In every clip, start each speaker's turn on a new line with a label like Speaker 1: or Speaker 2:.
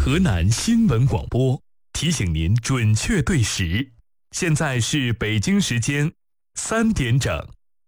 Speaker 1: 河南新闻广播提醒您准确对时，现在是北京时间3点整。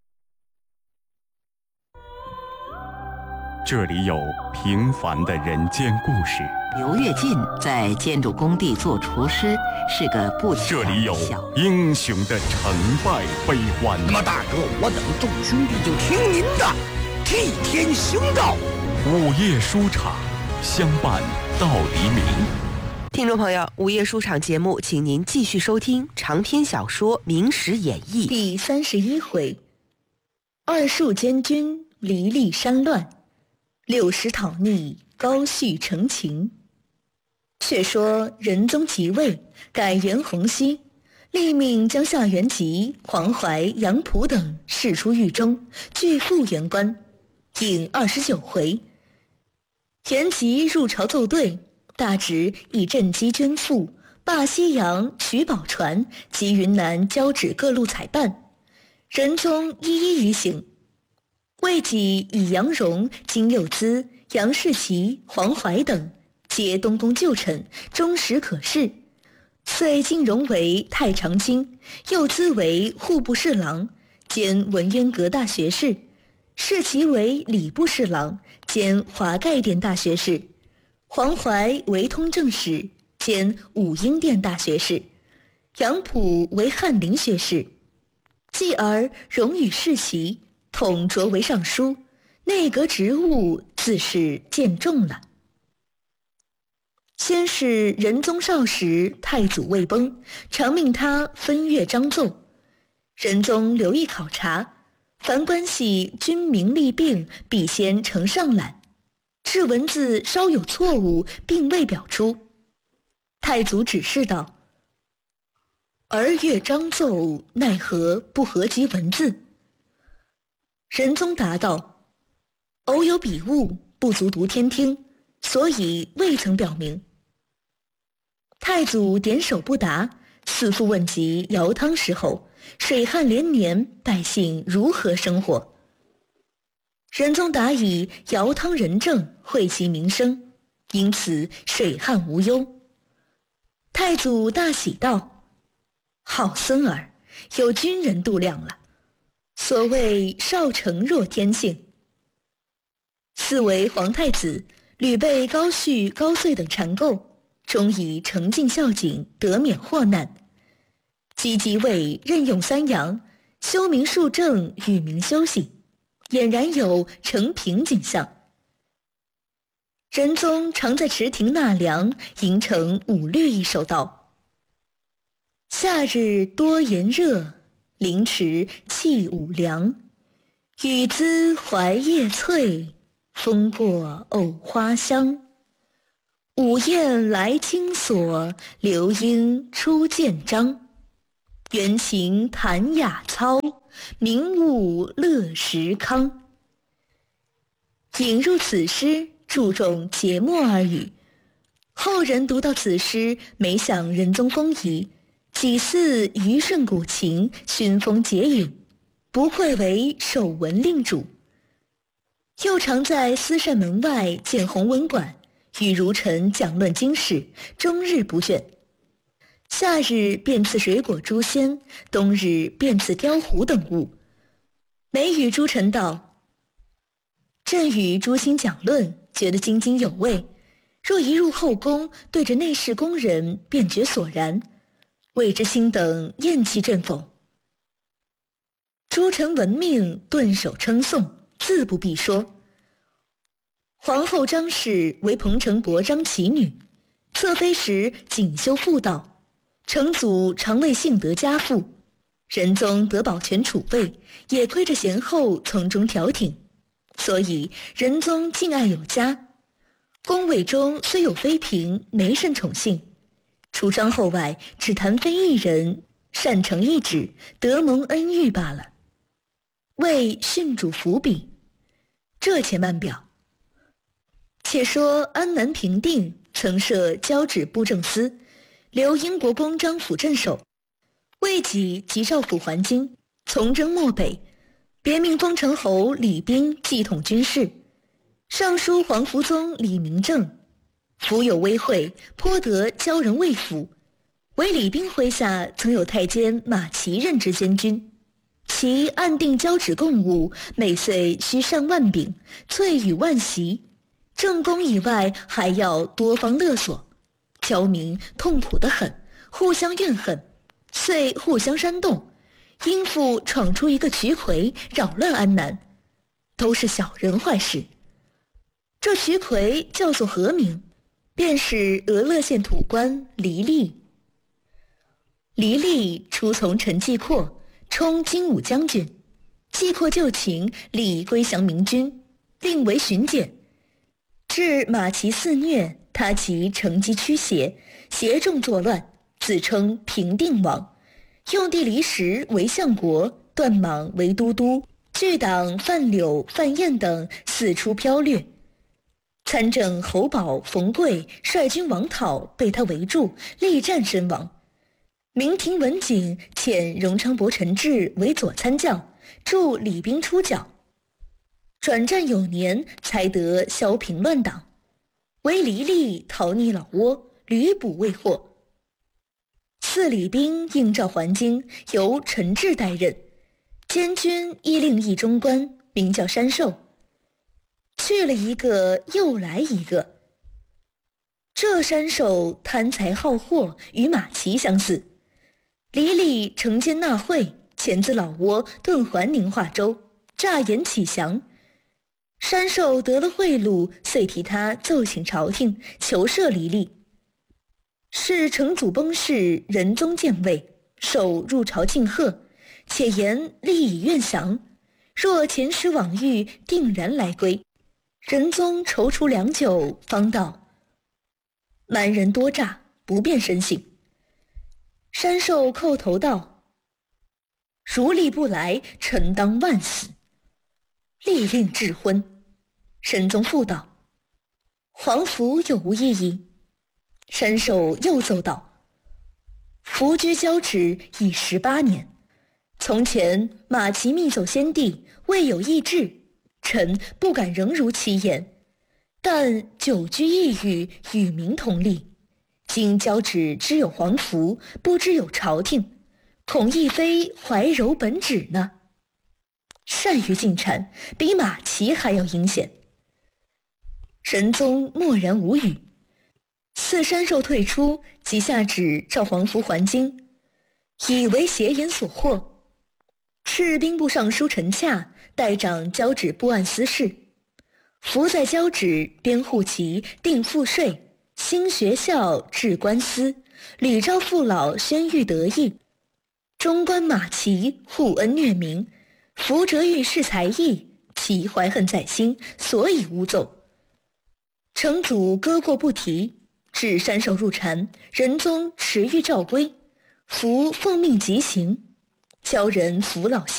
Speaker 1: 这里有平凡的人间故事。
Speaker 2: 刘跃进在建筑工地做厨师，是个不起眼的小。
Speaker 1: 这里有英雄的成败悲欢。
Speaker 3: 那么大哥，我等众兄弟就听您的，替天行道。
Speaker 1: 午夜书场，相伴到黎明。
Speaker 4: 听众朋友，午夜书场节目，请您继续收听长篇小说《明史演义》
Speaker 5: 第31回：二树监军离立山乱，6时讨逆高煦成情。却说仁宗即位，改元洪熙，立命将夏元吉、黄怀、杨溥等释出狱中，俱复原官，引29回。元吉入朝奏对，大旨以赈饥捐赋，罢西洋取宝船及云南交趾各路采办，仁宗一一予行。为己以杨荣、金幼滋、杨士奇、黄怀等皆东宫旧臣，忠实可视，遂金荣为太常卿，幼滋为户部侍郎兼文渊阁大学士，士奇为礼部侍郎兼华盖殿大学士，黄怀为通政使兼武英殿大学士，杨溥为翰林学士。继而荣与士奇统擢为尚书，内阁职务自是渐重了。先是仁宗少时，太祖未崩，常命他分阅章奏。仁宗留意考察，凡关系君民利病，必先呈上览，至文字稍有错误，并未表出。太祖指示道：“儿阅章奏，奈何不合及文字？”仁宗答道：“偶有笔误，不足读天听，所以未曾表明。”太祖点首不答，四父问及尧汤时候，水旱连年，百姓如何生活？仁宗答以尧汤仁政，惠其民生，因此水旱无忧。太祖大喜道：“好孙儿，有军人度量了。所谓少成若天性。”四为皇太子，屡被高煦、高遂等缠垢，终以诚敬孝谨，得免祸难。即即位，任用3阳，修明树正，与民休息，俨然有承平景象。仁宗常在池亭纳凉，吟成五律一首道：“夏日多炎热，凌迟气五凉。雨滋槐叶翠，风过藕花香。午雁来青锁，流莺出见章。元琴弹雅操，明物乐时康。”引入此诗，注重节末二语。后人读到此诗，每想仁宗风仪，几似虞舜古琴，熏风解韵，不愧为守文令主。又常在思善门外建弘文馆，与儒臣讲论经史，终日不倦。夏日便赐水果诛仙，冬日便赐雕虎等物。每与诸臣道：“朕与诸卿讲论，觉得津津有味。若一入后宫，对着内侍宫人，便觉索然。未知卿等厌弃朕否？”诸臣闻命，顿首称颂，自不必说。皇后张氏为彭城伯张其女，侧妃时锦绣妇道，成祖常为幸得佳妇，仁宗得保全储位，也亏着贤后从中调停，所以仁宗敬爱有加。宫闱中虽有妃嫔，没甚宠幸，除张后外，只谭妃一人擅成一职，得蒙恩遇罢了。为训主伏笔，这且慢表。且说安南平定曾设交趾布政司，留英国公张辅镇守。为己即召府还京，从征漠北，别命丰城侯李彬继统军事。尚书黄福宗李明正， 福有威惠，颇得教人畏服。为李冰麾下曾有太监马齐任之监军，其按定交趾贡物，每岁需上万饼，翠羽万席。正宫以外还要多方勒索，交民痛苦得很，互相怨恨，遂互相煽动，因父闯出一个渠魁，扰乱安南，都是小人坏事。这渠魁叫做何名？便是俄勒县土官黎利。黎利出从陈继阔，充精武将军。继阔就擒，立归降明军，令为巡检。至马齐肆虐，他即乘机驱邪，协众作乱，自称平定王，用地离石为相国，段莽为都督，巨党范柳、范彦等四处剽掠。参政侯宝、冯贵率军王讨，被他围住，力战身亡。明廷文景遣荣昌伯陈志为左参将，助李冰出剿。转战有年，才得消平乱党，为黎利逃匿老挝，屡捕未获。赐李冰应召还京，由陈志代任，监军依令一中官，名叫山寿。去了一个，又来一个。这山寿贪财好货，与马齐相似。黎利乘奸纳贿，遣自老挝遁还宁化州，诈言启降。山寿得了贿赂，遂替他奏请朝廷，求赦黎利。是成祖崩逝，仁宗建位，受入朝敬贺，且言利以愿降，若遣使往谕，定然来归。仁宗踌躇良久，方道：蛮人多诈，不便深信。山寿叩头道：如利不来，臣当万死。立令致婚。神宗复道：皇甫有无异议？山寿又奏道：伏居交趾已18年，从前马齐密奏先帝，未有异志，臣不敢仍如其言，但久居异域，与民同利。今交趾知有皇甫，不知有朝廷，恐亦非怀柔本旨呢。善于进谗，比马齐还要阴险。神宗默然无语，赐山寿退出，即下旨召皇甫还京，以为邪言所惑。敕兵部尚书陈洽代掌交趾部案司事，伏在交趾编户籍，定赋税，兴学校，治官司，屡招父老，宣谕得意。中官马齐护恩虐民，伏谪遇恃才艺，其怀恨在心，所以诬奏。成主搁过不提，至山寿入禅，仁宗持谕诏归，伏奉命即行，教人扶老